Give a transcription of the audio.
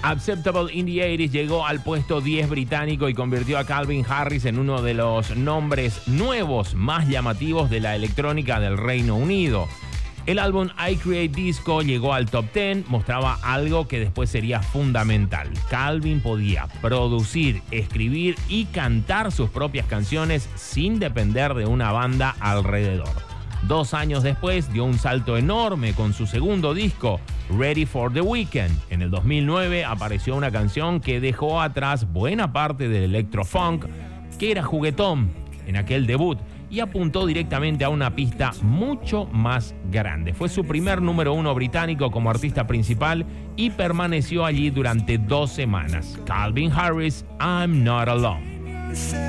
Acceptable in the 80s llegó al puesto 10 británico y convirtió a Calvin Harris en uno de los nombres nuevos más llamativos de la electrónica del Reino Unido. El álbum I Create Disco llegó al top 10, mostraba algo que después sería fundamental. Calvin podía producir, escribir y cantar sus propias canciones sin depender de una banda alrededor. 2 años después dio un salto enorme con su segundo disco, Ready for the Weekend. En el 2009 apareció una canción que dejó atrás buena parte del electrofunk, que era juguetón en aquel debut, y apuntó directamente a una pista mucho más grande. Fue su primer número 1 británico como artista principal y permaneció allí durante 2 semanas. Calvin Harris, I'm Not Alone.